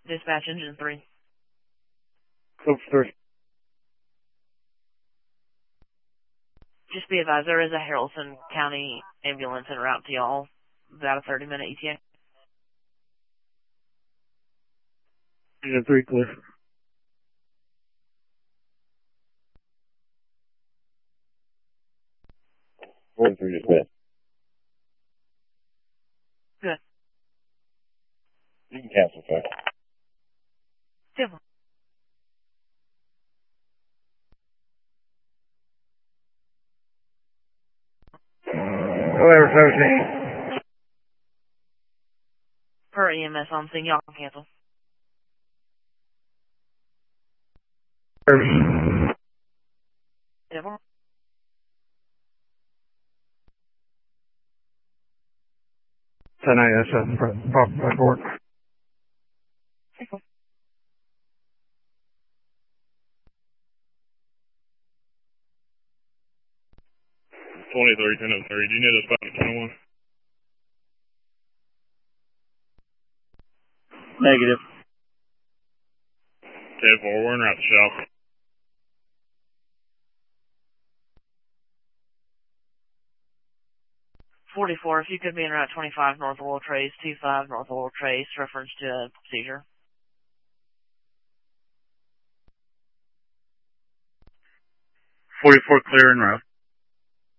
Dispatch engine 3. Code 3. Just be advised, there is a Haralson County ambulance en route to y'all. About a 30-minute ETA. Engine 3 clear. 43 dispatch. Good. You can cancel, sir. Simple. Whatever, 17. Per EMS on scene, y'all can cancel. Simple. 10 IS, by board. Simple. 23, 10 30. Do you need a spot at 21? Negative. 10-4, we're en route to shop. 44, if you could be in route 25 north of Oil Trace, 25 north of Oil Trace, reference to seizure. 44 clear en route.